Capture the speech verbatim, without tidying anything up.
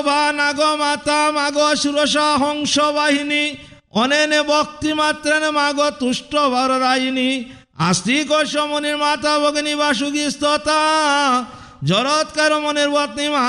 বা নাগো মাতা মাগো সুরসা হংস বাহিনী অনেনে ভক্তি মাত্রেন মাগো তুষ্ট বররায়িনী আস্তিক সমনির মাতা ভগিনী বাসুগী স্ততা জরৎকার মনের পত্নী